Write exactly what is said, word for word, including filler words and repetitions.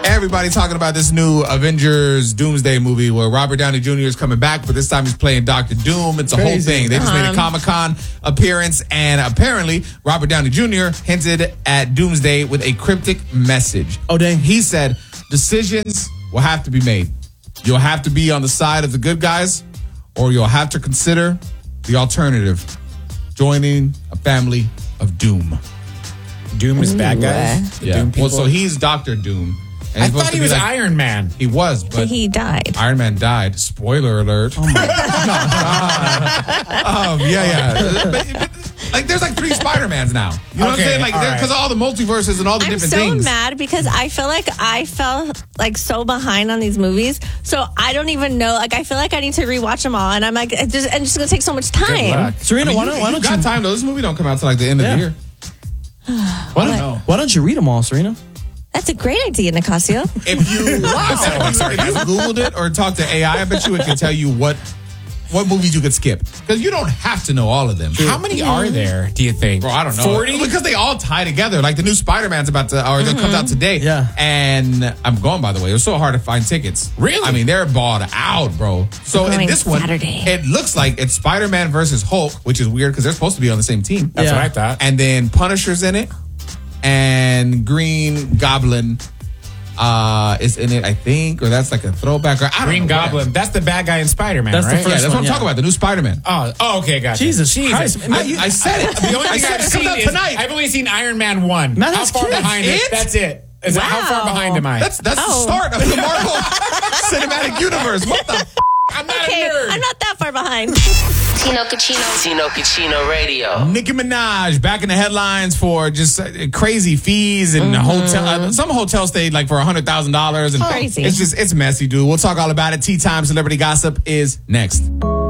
Everybody talking about this new Avengers Doomsday movie where Robert Downey Junior is coming back, but this time he's playing Doctor Doom. It's a Crazy. whole thing. They just um, made a Comic-Con appearance, and apparently Robert Downey Junior hinted at Doomsday with a cryptic message. Oh, dang. He said, decisions will have to be made. You'll have to be on the side of the good guys, or you'll have to consider the alternative, joining a family of Doom. Doom is bad guys? Yeah. Doom well, so he's Doctor Doom. I thought he was like, Iron Man. He was, but he died. Iron Man died. Spoiler alert. Oh my God. um, yeah, yeah. But, but, like, there's like three Spider-Mans now. You know okay, what I'm saying? Like, because right. of all the multiverses and all the I'm different so things. I'm so mad because I feel like I felt like so behind on these movies. So I don't even know. Like, I feel like I need to rewatch them all. And I'm like, it's just, it's just going to take so much time. Serena, I mean, why don't you... Why don't got you... time, though. This movie don't come out till like the end yeah. of the year. why, don't, why don't you read them all, Serena? That's a great idea, Nicasio. If you, wow. if you if you Googled it or talked to A I, I bet you it can tell you what what movies you could skip. Because you don't have to know all of them. How many are there, do you think? Bro, I don't know. forty? Because they all tie together. Like the new Spider-Man's about to, or mm-hmm. comes out today. Yeah. And I'm going, by the way. It was so hard to find tickets. Really? I mean, they're bought out, bro. So in this Saturday. one, it looks like it's Spider-Man versus Hulk, which is weird because they're supposed to be on the same team. That's yeah. what I thought. And then Punisher's in it. And Green Goblin uh, is in it, I think, or that's like a throwback. Or I don't Green know, Goblin, man. that's the bad guy in Spider-Man, that's right? The first yeah, that's one, what I'm yeah. talking about, the new Spider-Man. Oh, oh okay, gotcha. Jesus, Jesus. Christ. I, I said it. The only thing I've seen is, tonight. I've only seen Iron Man one. Man, how far kids. behind it? it? That's it. Is wow. that, how far behind am I? That's that's oh. the start of the Marvel Cinematic Universe. What the f***? I'm not okay, a nerd. I'm not that far behind. Tino Cucino. Tino Cucino Radio. Nicki Minaj back in the headlines for just uh, crazy fees and mm-hmm. hotel. Uh, some hotels stayed like for a hundred thousand dollars, and crazy. It's just it's messy, dude. We'll talk all about it. Tea Time Celebrity Gossip is next.